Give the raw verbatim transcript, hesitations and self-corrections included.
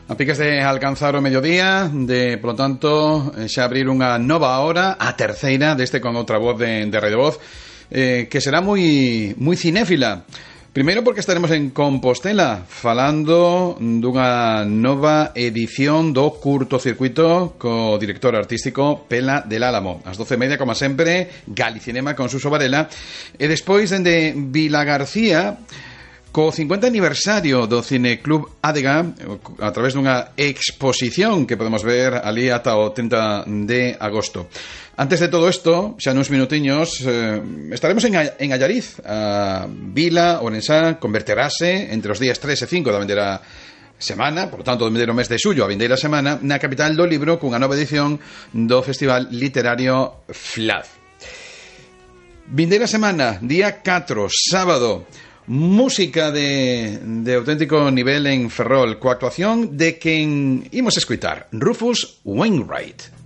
A piques de alcanzar o mediodía, de, polo tanto, xa abrir unha nova hora, a terceira deste con outra voz de, de Radio Voz, eh, que será moi, moi cinéfila. Primeiro porque estaremos en Compostela falando dunha nova edición do curtocircuito co director artístico Pela del Álamo. Ás doce e media, como sempre, Galicinema con Suso Varela. E despois, dende Vilagarcía, co cincuenta aniversario do Cineclub Adega, a través dunha exposición que podemos ver ali ata o trinta de agosto. Antes de todo isto, xa nuns minutiños, eh, estaremos en, en Allariz. A Vila Orensa converterase entre os días tres e cinco da vindeira semana, por lo tanto, do vindeiro mes de xullo a vindeira semana, na capital do libro cunha nova edición do Festival Literario F L A D. Vindeira semana, día catro, sábado, música de, de auténtico nivel en Ferrol, coa actuación de quen imos escoitar, Rufus Wainwright.